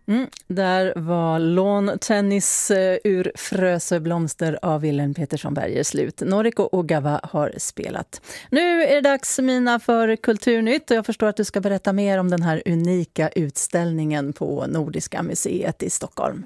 Där var Lawn Tennis ur Frösöblomster av Wilhelm Petersson Berger slut. Noriko Ogawa har spelat. Nu är det dags, Mina, för Kulturnytt. Och jag förstår att du ska berätta mer om den här unika utställningen på Nordiska museet i Stockholm.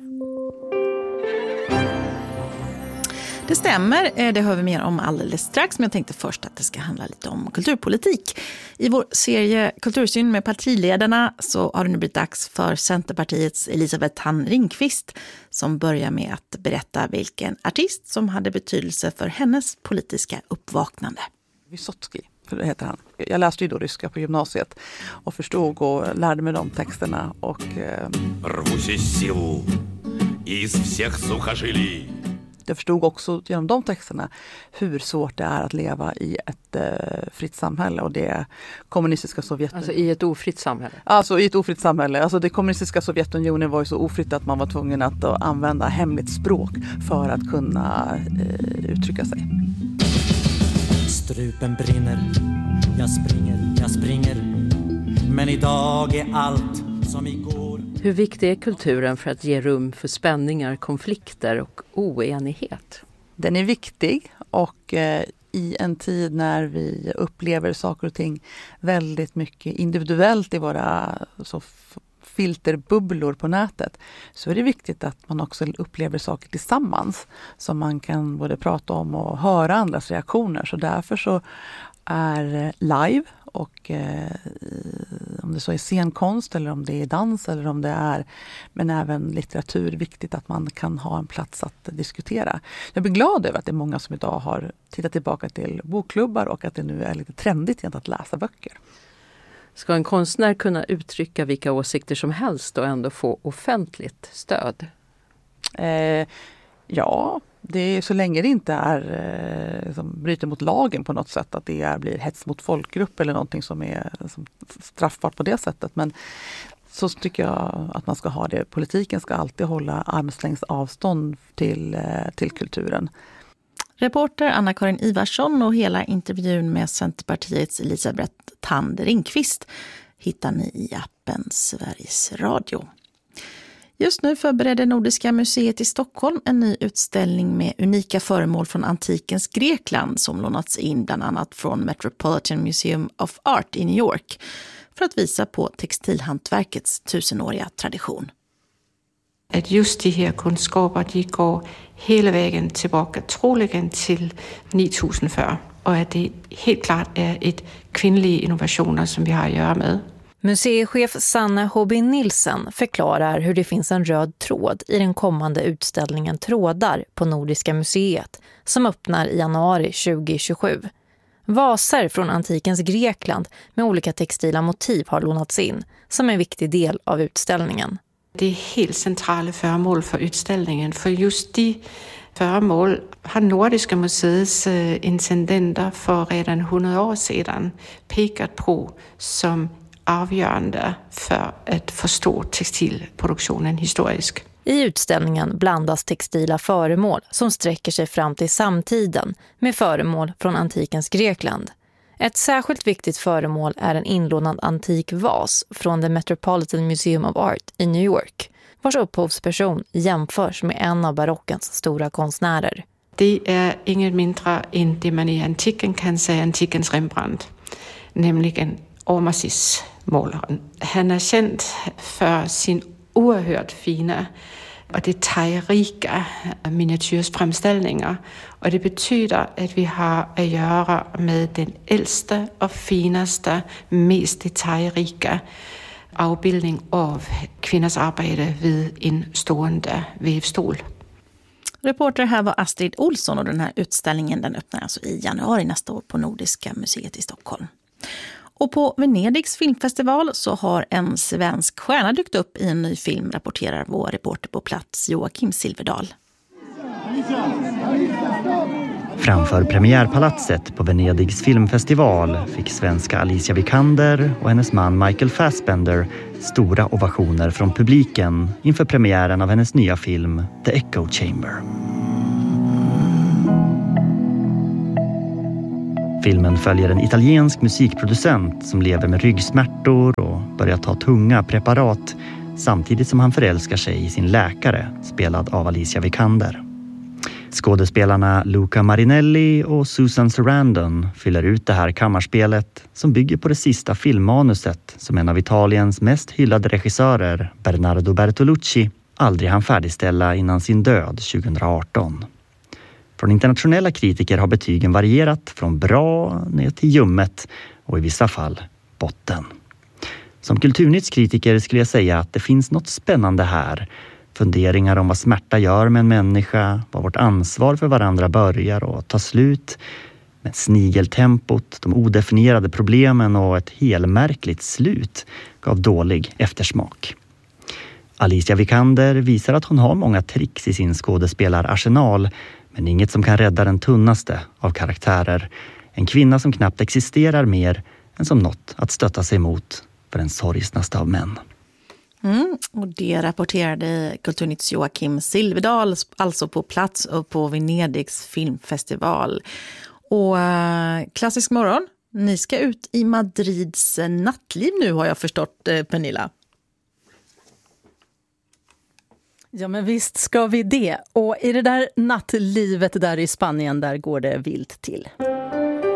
Det stämmer, det hör vi mer om alldeles strax, men jag tänkte först att det ska handla lite om kulturpolitik. I vår serie Kultursyn med partiledarna så har det nu blivit dags för Centerpartiets Elisabeth Thand Ringqvist som börjar med att berätta vilken artist som hade betydelse för hennes politiska uppvaknande. Vysotsky, för det heter han. Jag läste ju då ryska på gymnasiet och förstod och lärde mig de texterna. Och jag förstod också genom de texterna hur svårt det är att leva i ett fritt samhälle, och det kommunistiska Sovjetunionen. Alltså i ett ofritt samhälle? Alltså i ett ofritt samhälle. Alltså det kommunistiska Sovjetunionen var ju så ofritt att man var tvungen att använda hemligt språk för att kunna uttrycka sig. Strupen brinner, jag springer, men idag är allt som igår. Hur viktig är kulturen för att ge rum för spänningar, konflikter och oenighet? Den är viktig, och i en tid när vi upplever saker och ting väldigt mycket individuellt i våra filterbubblor på nätet, så är det viktigt att man också upplever saker tillsammans som man kan både prata om och höra andras reaktioner. Så därför så är live, och om det så är scenkonst eller om det är dans eller om det är, men även litteratur, viktigt att man kan ha en plats att diskutera. Jag blir glad över att det är många som idag har tittat tillbaka till bokklubbar och att det nu är lite trendigt att läsa böcker. Ska en konstnär kunna uttrycka vilka åsikter som helst och ändå få offentligt stöd? Ja, det är så länge det inte är som bryter mot lagen på något sätt, att det blir hets mot folkgrupp eller någonting som är som straffbart på det sättet. Men så tycker jag att man ska ha det. Politiken ska alltid hålla armslängds avstånd till kulturen. Reporter Anna-Karin Ivarsson och hela intervjun med Centerpartiets Elisabeth Thand Ringqvist hittar ni i appen Sveriges Radio. Just nu förbereder Nordiska museet i Stockholm en ny utställning med unika föremål från antikens Grekland som lånats in bland annat från Metropolitan Museum of Art i New York för att visa på textilhantverkets tusenåriga tradition. Att just de här kunskaper de går hela vägen tillbaka troligen till 9000 før, och att det helt klart är ett kvinnliga innovationer som vi har att göra med. Museichef Sanne Hobin Nilsen förklarar hur det finns en röd tråd i den kommande utställningen Trådar på Nordiska museet som öppnar i januari 2027. Vaser från antikens Grekland med olika textila motiv har lånats in som en viktig del av utställningen. Det är helt centrala föremål för utställningen, för just de föremål har Nordiska museets intendenter för redan 100 år sedan pekat på som avgörande för att förstå textilproduktionen historiskt. I utställningen blandas textila föremål som sträcker sig fram till samtiden med föremål från antikens Grekland. Ett särskilt viktigt föremål är en inlånad antik vas från The Metropolitan Museum of Art i New York, vars upphovsperson jämförs med en av barockens stora konstnärer. Det är inget mindre än det man i antiken kan säga antikens Rembrandt, nämligen Ormasis målaren. Han är känd för sin oerhört fina och detaljrika miniatyrframställningar. Och det betyder att vi har att göra med den äldsta och finaste, mest detaljrika avbildning av kvinnors arbete vid en stående vävstol. Reporter här var Astrid Olsson, och den här utställningen den öppnar alltså i januari nästa år på Nordiska museet i Stockholm. Och på Venedigs filmfestival så har en svensk stjärna dykt upp i en ny film, rapporterar vår reporter på plats Joakim Silverdal. Framför premiärpalatset på Venedigs filmfestival fick svenska Alicia Vikander och hennes man Michael Fassbender stora ovationer från publiken inför premiären av hennes nya film The Echo Chamber. Filmen följer en italiensk musikproducent som lever med ryggsmärtor och börjar ta tunga preparat samtidigt som han förälskar sig i sin läkare, spelad av Alicia Vikander. Skådespelarna Luca Marinelli och Susan Sarandon fyller ut det här kammarspelet som bygger på det sista filmmanuset som en av Italiens mest hyllade regissörer, Bernardo Bertolucci, aldrig hann färdigställa innan sin död 2018. Från internationella kritiker har betygen varierat från bra ner till ljummet och i vissa fall botten. Som kulturnyttskritiker skulle jag säga att det finns något spännande här. Funderingar om vad smärta gör med en människa, vad vårt ansvar för varandra börjar och tar slut. Men snigeltempot, de odefinierade problemen och ett helmärkligt slut gav dålig eftersmak. Alicia Vikander visar att hon har många tricks i sin skådespelararsenal, men inget som kan rädda den tunnaste av karaktärer. En kvinna som knappt existerar mer än som något att stötta sig mot för den sorgsnaste av män. Och det rapporterade Kulturnytts Joakim Silverdal, alltså på plats och på Venedigs filmfestival. Och Klassisk morgon, ni ska ut i Madrids nattliv nu, har jag förstått, Pernilla. Ja, men visst ska vi det. Och i det där nattlivet där i Spanien, där går det vilt till.